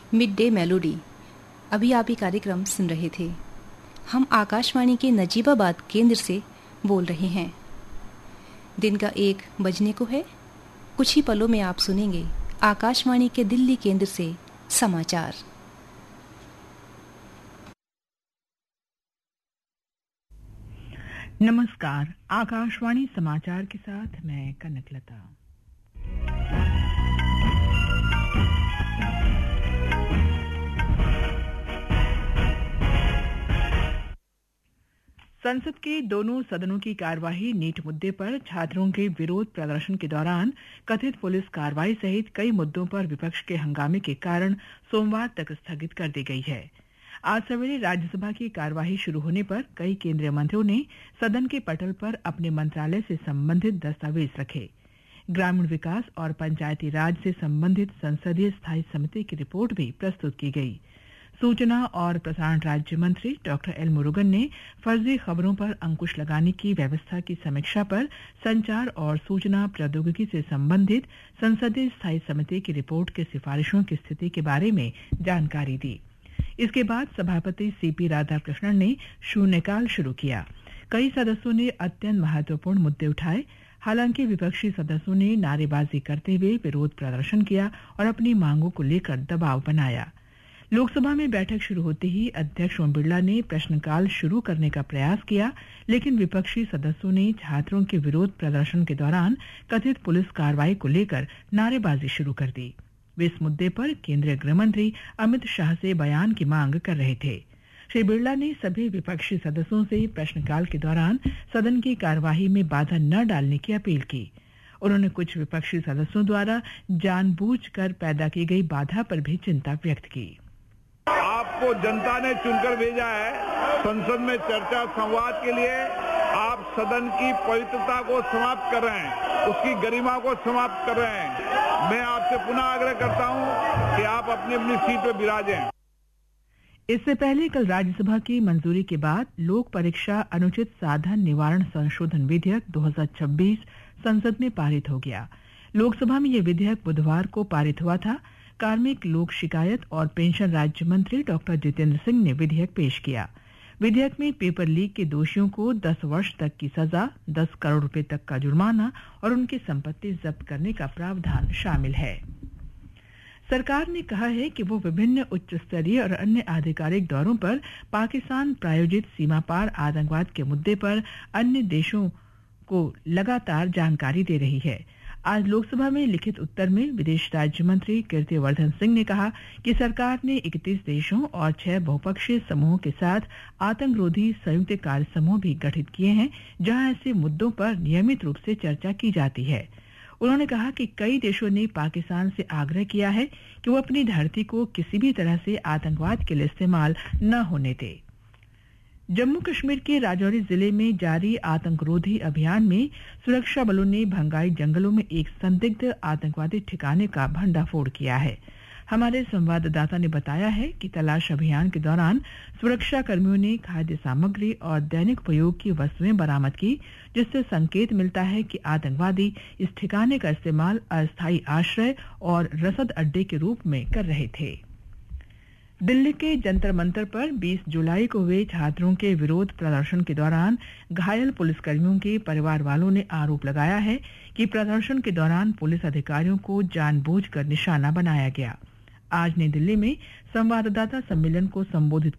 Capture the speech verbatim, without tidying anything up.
Mid day melody. अभी आप ये कार्यक्रम सुन रहे थे। हम आकाशवाणी के नजीबाबाद केंद्र से बोल रहे हैं। दिन का एक बजने को है। कुछ ही पलों में आप सुनेंगे आकाशवाणी के दिल्ली केंद्र से समाचार। नमस्कार, आकाशवाणी समाचार के साथ मैं कनकलता। संसद के दोनों सदनों की कार्यवाही नीट मुद्दे पर छात्रों के विरोध प्रदर्शन के दौरान कथित पुलिस कार्रवाई सहित कई मुद्दों पर विपक्ष के हंगामे के कारण सोमवार तक स्थगित कर दी गई है। आज सवेरे राज्यसभा की कार्यवाही शुरू होने पर कई केंद्रीय मंत्रियों ने सदन के पटल पर अपने मंत्रालय से संबंधित दस्तावेज रखे। ग्रामीण विकास और पंचायती राज से संबंधित संसदीय स्थायी समिति की रिपोर्ट भी प्रस्तुत की गई। सूचना और प्रसारण राज्य मंत्री डॉक्टर एल मुरुगन ने फर्जी खबरों पर अंकुश लगाने की व्यवस्था की समीक्षा पर संचार और सूचना प्रौद्योगिकी से संबंधित संसदीय स्थायी समिति की रिपोर्ट के सिफारिशों की स्थिति के बारे में जानकारी दी। इसके बाद सभापति सीपी राधाकृष्णन ने शून्यकाल शुरू किया। कई सदस्यों ने अत्यंत महत्वपूर्ण मुद्दे उठाए। हालांकि विपक्षी सदस्यों ने नारेबाजी करते हुए विरोध प्रदर्शन किया और अपनी मांगों को लेकर दबाव बनाया। लोकसभा में बैठक शुरू होते ही अध्यक्ष ओम बिरला ने प्रश्नकाल शुरू करने का प्रयास किया, लेकिन विपक्षी सदस्यों ने छात्रों के विरोध प्रदर्शन के दौरान कथित पुलिस कार्रवाई को लेकर नारेबाजी शुरू कर दी। वे इस मुद्दे पर केंद्रीय गृह मंत्री अमित शाह से बयान की मांग कर रहे थे। श्री बिरला ने सभी विपक्षी सदस्यों से प्रश्नकाल के दौरान सदन की कार्यवाही में बाधा न डालने की अपील की। उन्होंने कुछ विपक्षी सदस्यों द्वारा जानबूझकर पैदा की गई बाधा पर भी चिंता व्यक्त की। आपको जनता ने चुनकर भेजा है संसद में चर्चा संवाद के लिए। आप सदन की पवित्रता को समाप्त कर रहे हैं, उसकी गरिमा को समाप्त कर रहे हैं। मैं आपसे पुनः आग्रह करता हूं कि आप अपनी अपनी सीट पर विराजें। इससे पहले कल राज्यसभा की मंजूरी के बाद लोक परीक्षा अनुचित साधन निवारण संशोधन विधेयक दो हज़ार छब्बीस संसद में पारित हो गया। लोकसभा में यह विधेयक बुधवार को पारित हुआ था। कार्मिक लोक शिकायत और पेंशन राज्य मंत्री डॉक्टर जितेंद्र सिंह ने विधेयक पेश किया। विधेयक में पेपर लीक के दोषियों को दस वर्ष तक की सजा, दस करोड़ रुपए तक का जुर्माना और उनकी संपत्ति जब्त करने का प्रावधान शामिल है। सरकार ने कहा है कि वो विभिन्न उच्च स्तरीय और अन्य आधिकारिक दौरों पर पाकिस्तान प्रायोजित सीमा पार आतंकवाद के मुद्दे पर अन्य देशों को लगातार जानकारी दे रही है। आज लोकसभा में लिखित उत्तर में विदेश राज्य मंत्री कीर्तिवर्धन सिंह ने कहा कि सरकार ने इकतीस देशों और छह बहुपक्षीय समूहों के साथ आतंकरोधी संयुक्त कार्य समूह भी गठित किए हैं, जहां ऐसे मुद्दों पर नियमित रूप से चर्चा की जाती है। उन्होंने कहा कि कई देशों ने पाकिस्तान से आग्रह किया है कि वो अपनी धरती को किसी भी तरह से आतंकवाद के लिए इस्तेमाल न होने दे। जम्मू कश्मीर के राजौरी जिले में जारी आतंकरोधी अभियान में सुरक्षा बलों ने भंगाई जंगलों में एक संदिग्ध आतंकवादी ठिकाने का भंडाफोड़ किया है। हमारे संवाददाता ने बताया है कि तलाश अभियान के दौरान सुरक्षा कर्मियों ने खाद्य सामग्री और दैनिक उपयोग की वस्तुएं बरामद की, जिससे संकेत मिलता है कि आतंकवादी इस ठिकाने का इस्तेमाल अस्थायी आश्रय और रसद अड्डे के रूप में कर रहे थे। दिल्ली के जंतर मंतर पर बीस जुलाई को हुए छात्रों के विरोध प्रदर्शन के दौरान घायल पुलिसकर्मियों के परिवार वालों ने आरोप लगाया है कि प्रदर्शन के दौरान पुलिस अधिकारियों को जानबूझकर निशाना बनाया गया। आज नई दिल्ली में संवाददाता सम्मेलन को संबोधित